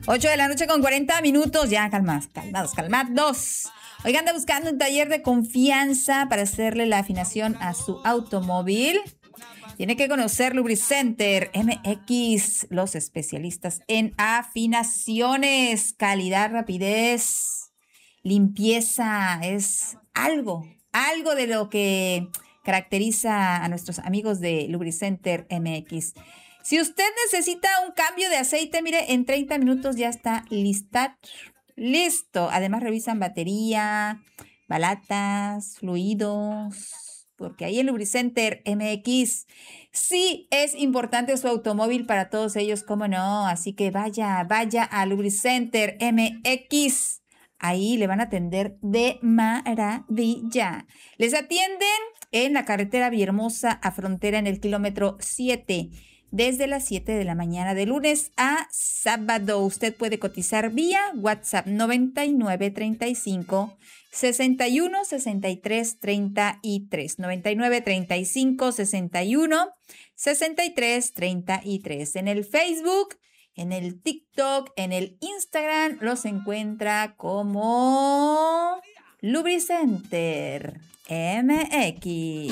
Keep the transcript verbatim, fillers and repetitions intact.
ocho de la noche con cuarenta minutos. Ya, calmados, calmados, calmados. Oigan, anda buscando un taller de confianza para hacerle la afinación a su automóvil. Tiene que conocer Lubricenter M X, los especialistas en afinaciones, calidad, rapidez, limpieza. Es algo, algo de lo que caracteriza a nuestros amigos de Lubricenter M X. Si usted necesita un cambio de aceite, mire, en treinta minutos ya está lista, listo. Además revisan batería, balatas, fluidos, porque ahí en Lubricenter M X sí es importante su automóvil para todos ellos, cómo no. Así que vaya, vaya a Lubricenter M X. Ahí le van a atender de maravilla. Les atienden en la carretera Villahermosa a Frontera en el kilómetro siete. Desde las siete de la mañana de lunes a sábado. Usted puede cotizar vía WhatsApp noventa y nueve treinta y cinco sesenta y uno sesenta y tres treinta y tres. noventa y nueve treinta y cinco sesenta y uno sesenta y tres treinta y tres. En el Facebook, en el TikTok, en el Instagram los encuentra como Lubricenter M X.